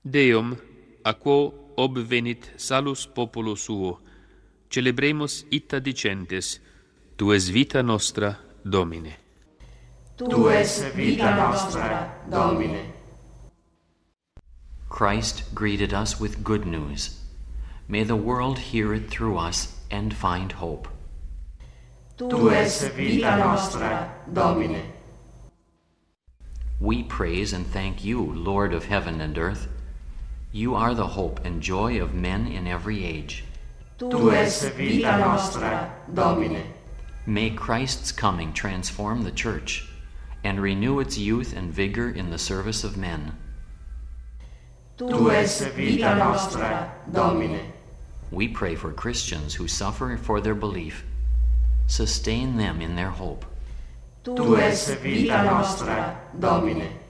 Deum, a quo obvenit salus populo suo, celebremus ita dicentes, Tu es vita nostra, Domine. Tu es vita nostra, Domine. Christ greeted us with good news. May the world hear it through us and find hope. Tu es vita nostra, Domine. We praise and thank you, Lord of heaven and earth. You are the hope and joy of men in every age. Tu es vita nostra, Domine. May Christ's coming transform the Church and renew its youth and vigor in the service of men. Tu es vita nostra, Domine. We pray for Christians who suffer for their belief. Sustain them in their hope. Tu es vita nostra, Domine.